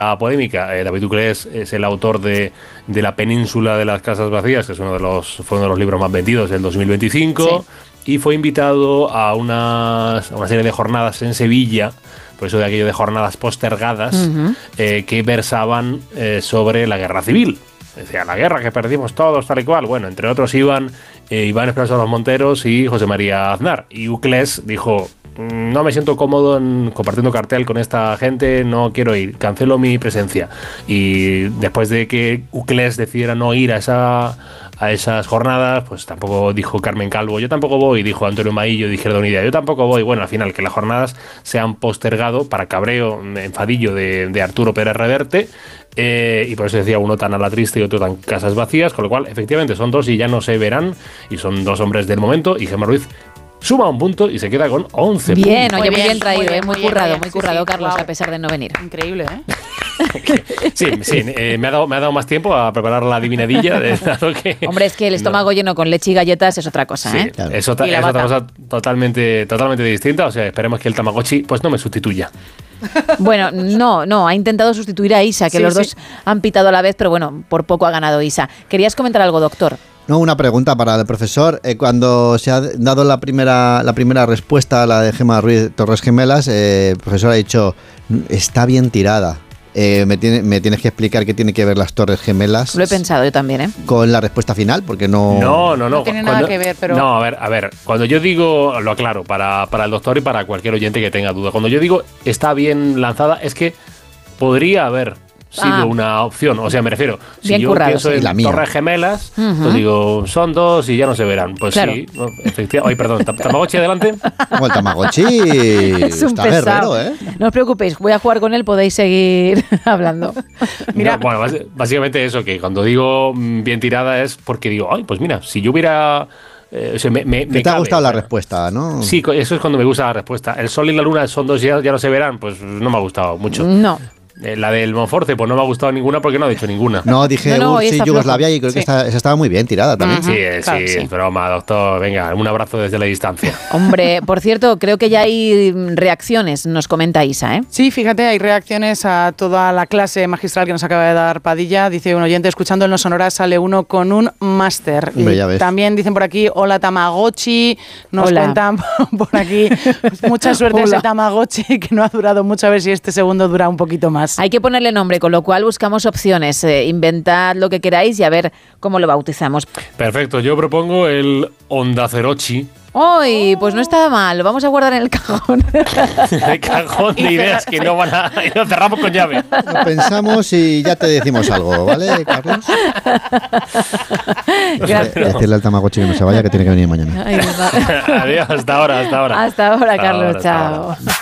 La polémica. David Uclés es el autor de La península de las casas vacías, que es fue uno de los libros más vendidos del 2025, y fue invitado a una serie de jornadas en Sevilla, por eso de aquello de jornadas postergadas, que versaban sobre la guerra civil. Decía, la guerra que perdimos todos, tal y cual. Bueno, entre otros iban Iván Esperanza de los Monteros y José María Aznar. Y Uclés dijo, no me siento cómodo compartiendo cartel con esta gente, no quiero ir, cancelo mi presencia. Y después de que Uclés decidiera no ir a esas jornadas, pues tampoco dijo Carmen Calvo, yo tampoco voy, dijo Antonio Maillo de Izquierda Unida, yo tampoco voy. Bueno, al final que las jornadas se han postergado para cabreo, enfadillo de Arturo Pérez Reverte, y por eso decía uno tan a la triste y otro tan casas vacías, con lo cual efectivamente son dos y ya no se verán, y son dos hombres del momento, y Gemma Ruiz suma un punto y se queda con 11 puntos. Bien, oye, muy bien traído, muy currado, Carlos, wow. A pesar de no venir. Increíble, ¿eh? Sí, me ha dado más tiempo a preparar la adivinadilla. Hombre, es que el estómago lleno con leche y galletas es otra cosa, ¿eh? Claro. Es otra cosa totalmente distinta. O sea, esperemos que el Tamagotchi pues no me sustituya. Bueno, no, ha intentado sustituir a Isa, que los dos han pitado a la vez, pero bueno, por poco ha ganado Isa. ¿Querías comentar algo, doctor? No, una pregunta para el profesor. Cuando se ha dado la primera respuesta a la de Gemma Ruiz Torres Gemelas, el profesor ha dicho, está bien tirada. Me tienes que explicar qué tiene que ver las Torres Gemelas. Lo he pensado yo también, ¿eh? Con la respuesta final, porque no... No tiene nada que ver, pero... No, a ver, cuando yo digo, lo aclaro, para el doctor y para cualquier oyente que tenga duda, cuando yo digo está bien lanzada, es que podría haber sido una opción. O sea, me refiero, si bien yo currado, pienso en Torres Gemelas, pues digo, son dos y ya no se verán. Pues claro. Sí, efectivamente. Ay, perdón, Tamagotchi adelante. Como el Tamagotchi es un está pesado. guerrero, ¿eh? No os preocupéis, voy a jugar con él, podéis seguir hablando. Mira. No, bueno, básicamente eso, que cuando digo bien tirada es porque digo, ay, pues mira, si yo hubiera... ¿Te ha gustado la respuesta, no? Sí, eso es cuando me gusta la respuesta. El sol y la luna son dos y ya no se verán, pues no me ha gustado mucho. No. La del Monforte, pues no me ha gustado ninguna porque no ha dicho ninguna. No, dije URSS y Yugoslavia y creo que esa estaba muy bien tirada también. Sí, broma, doctor. Venga, un abrazo desde la distancia. Hombre, por cierto, creo que ya hay reacciones, nos comenta Isa, ¿eh? Sí, fíjate, hay reacciones a toda la clase magistral que nos acaba de dar Padilla. Dice un oyente, escuchando el No Sonora sale uno con un máster. También dicen por aquí, hola Tamagotchi. Nos cuentan por aquí, mucha suerte ese Tamagotchi que no ha durado mucho, a ver si este segundo dura un poquito más. Hay que ponerle nombre, con lo cual buscamos opciones. Inventad lo que queráis y a ver cómo lo bautizamos. Perfecto, yo propongo el Ondacerochi. ¡Ay! Pues no está mal, lo vamos a guardar en el cajón. El cajón de ideas que no van a... Y lo cerramos con llave. Lo pensamos y ya te decimos algo, ¿vale, Carlos? Gracias. Decirle al Tamagotchi que no se vaya, que tiene que venir mañana. Adiós, hasta ahora. Hasta ahora, Carlos, chao.